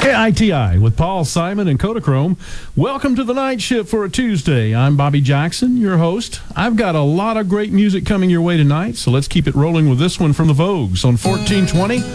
KITI with Paul Simon and Kodachrome. Welcome to the night shift for a Tuesday. I'm Bobby Jackson, your host. I've got a lot of great music coming your way tonight, so let's keep it rolling with this one from the Vogues on 1420